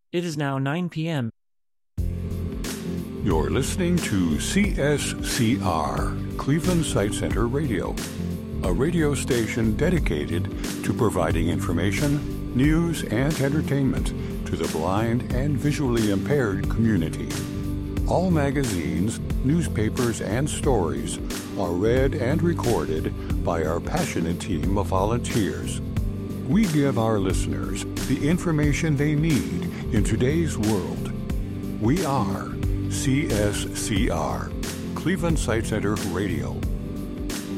It is now 9 p.m. You're listening to CSCR, Cleveland Sight Center Radio, a radio station dedicated to providing information, news, and entertainment to the blind and visually impaired community. All magazines, newspapers, and stories are read and recorded by our passionate team of volunteers. We give our listeners the information they need in today's world. We are CSCR, Cleveland Sight Center Radio.